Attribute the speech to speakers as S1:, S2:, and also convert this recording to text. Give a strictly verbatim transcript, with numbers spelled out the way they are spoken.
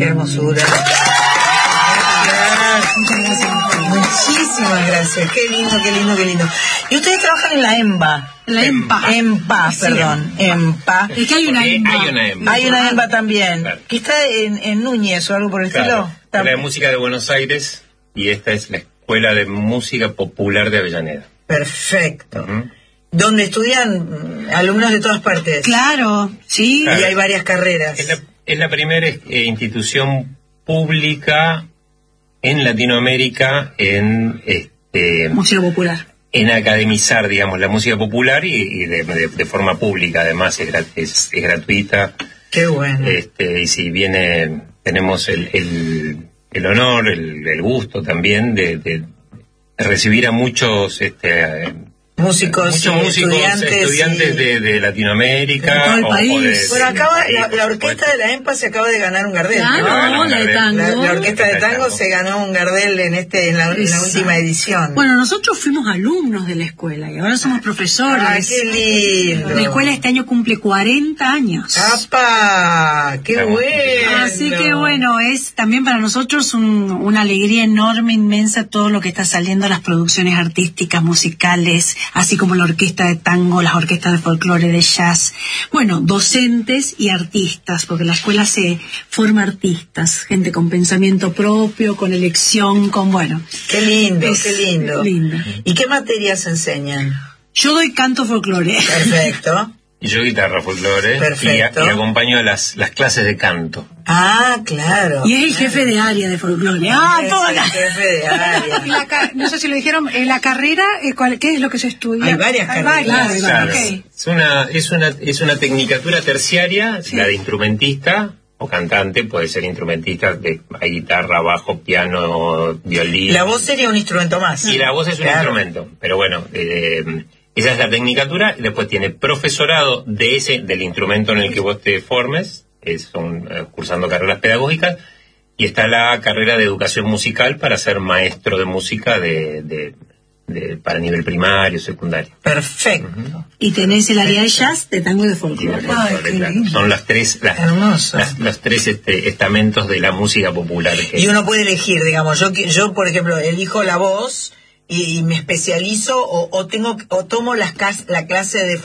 S1: Qué hermosura.
S2: Muchas gracias.
S1: Muchísimas gracias. Qué lindo, qué lindo, qué lindo. Y ustedes trabajan en la EMBA.
S2: La EMPA.
S1: EMPA, perdón. EMPA.
S2: Es que hay una EMPA.
S3: Hay una EMPA.
S1: Hay una EMPA también.
S3: Claro.
S1: Que está en, en Núñez o algo por el
S3: Claro.
S1: estilo.
S3: La de Música de Buenos Aires y esta es la Escuela de Música Popular de Avellaneda.
S1: Perfecto.
S3: Uh-huh.
S1: Donde estudian alumnos de todas partes.
S2: Claro, sí.
S3: Claro.
S1: Y hay varias carreras.
S3: Es la, es la primera eh, institución pública en Latinoamérica en este
S2: Música popular.
S3: en academizar, digamos, la música popular y, y de, de, de forma pública, además es, grat- es, es gratuita.
S1: Qué bueno.
S3: Este, y si viene, tenemos el, el, el honor, el, el gusto también de, de recibir a muchos este,
S1: músicos,
S3: muchos
S1: eh,
S3: músicos,
S1: estudiantes,
S3: estudiantes
S1: y...
S3: de, de Latinoamérica.
S2: De todo el
S3: o,
S2: país.
S3: o de,
S1: Bueno, acaba,
S3: del
S1: la,
S3: país,
S1: la
S3: por
S1: orquesta
S3: supuesto.
S1: de la EMPA se acaba de ganar un Gardel.
S2: Claro,
S1: ¿no?
S2: la de tango.
S1: La, la orquesta de tango se ganó un Gardel en este en la, en la
S2: Exacto.
S1: última edición.
S2: Bueno, nosotros fuimos alumnos de la escuela y ahora somos profesores.
S1: ¡Ay, qué lindo!
S2: La escuela este año cumple cuarenta años.
S1: ¡Apa! ¡Qué
S3: Estamos
S1: bueno!
S2: Así que bueno, es también para nosotros un, una alegría enorme, inmensa, todo lo que está saliendo, las producciones artísticas, musicales, así como la orquesta de tango, las orquestas de folclore, de jazz. Bueno, docentes y artistas, porque la escuela se forma artistas, gente con pensamiento propio, con elección, con bueno.
S1: ¡Qué lindo,
S2: Es
S1: qué lindo!
S2: lindo.
S1: ¿Y qué materias enseñan?
S2: Yo doy canto folclore.
S1: Perfecto.
S3: Y yo guitarra folclore y,
S1: Perfecto.
S3: y acompaño a las, las clases de canto.
S1: Ah, claro.
S2: Y es el jefe de área de folclore. Ah,
S1: Es
S2: toda
S1: el
S2: la...
S1: jefe de área.
S4: Y la ca- no sé si lo dijeron, en la carrera, eh, ¿cuál- ¿qué es lo que se estudia?
S1: Hay varias carreras.
S2: Claro,
S3: Claro.
S2: ok.
S3: Es una, es una, es una tecnicatura terciaria, la de instrumentista o cantante, puede ser instrumentista de hay guitarra, bajo, piano, violín.
S1: La voz sería un instrumento más.
S3: Y la voz es un
S1: Claro.
S3: instrumento, pero bueno, eh, esa es la tecnicatura, y después tiene profesorado de ese, del instrumento en el que vos te formes, es un, eh, cursando carreras pedagógicas, y está la carrera de educación musical para ser maestro de música de, de, de- para nivel primario, secundario.
S1: Perfecto.
S2: Y tenés el área de jazz, de tango y de folclore.
S1: Ay, qué
S3: Claro.
S1: lindo.
S3: Son las tres, las,
S1: Hermoso.
S3: las- los tres este, estamentos de la música popular. Que
S1: Y uno puede elegir, digamos, yo, que- yo por ejemplo, elijo la voz y, y me especializo o, o tengo o tomo las cas- la clase de